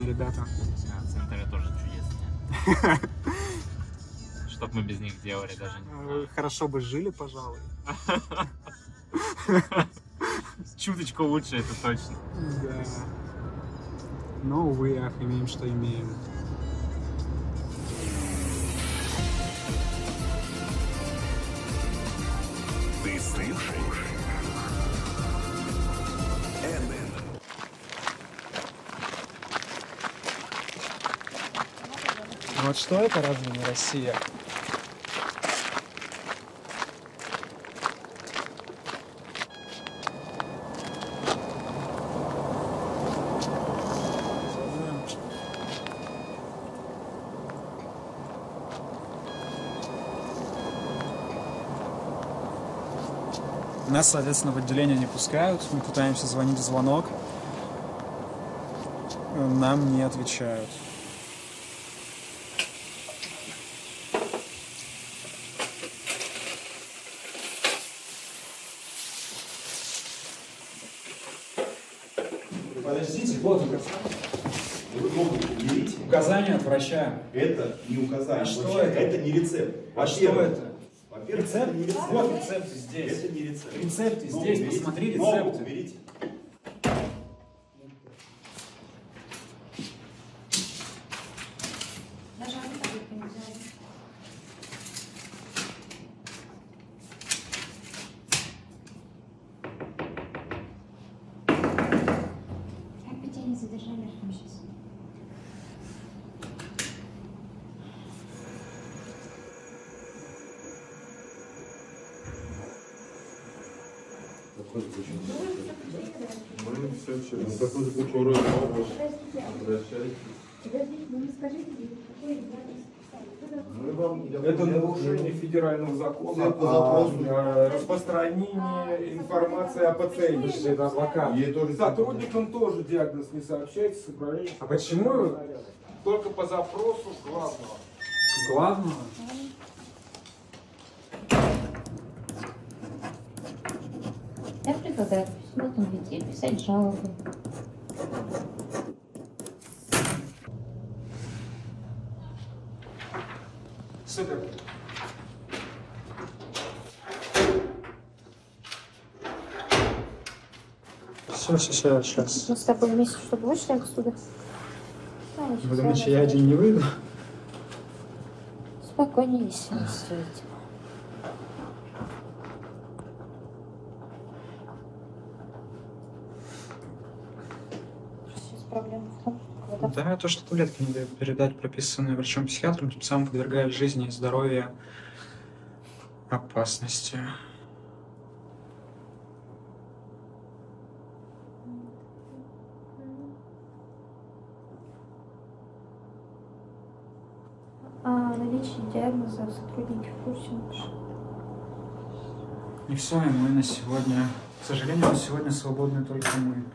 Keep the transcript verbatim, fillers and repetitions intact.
Ребята. А, центры тоже чудесные. Что бы мы без них делали, даже не знаю. Хорошо бы жили, пожалуй. Чуточку лучше, это точно. Да. Но, увы, ах, имеем, что имеем. Ты слышишь? Энн. Вот что это, разве не Россия? Нас, соответственно, в отделение не пускают. Мы пытаемся звонить в звонок. Нам не отвечают. Подождите, вот указание. Вы ногу уберите. Указание от врача. Это не указание. А что Вообще, это? Это не рецепт. А что это? Во-первых, Рецепт? это не рецепт. Вот рецепт здесь. Это не рецепт. Рецепты Ногу здесь, уберите. посмотри Ногу рецепты. уберите. Даже оставить нельзя. Как тебя не задержали сейчас? Мы все через скорую помощь обращайтесь. Подождите, вы мне скажите, какой регламент? Мы вам Это нарушение федерального закона По о запросу. э, распространении информации о пациенте. Это адвокат. Ей тоже Сотрудникам тоже диагноз не сообщается с управлением. А почему? Только по запросу главного. Главное. Я предлагаю в этом виде писать жалобы. Супер. Все, сейчас, сейчас. Мы с тобой вместе, чтобы вышли отсюда. Давай, Вы думаете, я один не выйду? Спокойнее, если не стоите. Сейчас проблема в том, когда... Да, то, что таблетки надо передать, прописанные врачом-психиатром, тем самым подвергая жизни и здоровью опасности. А наличие диагноза сотрудники в курсе наши. И все, и мы на сегодня... К сожалению, на сегодня свободны только мы.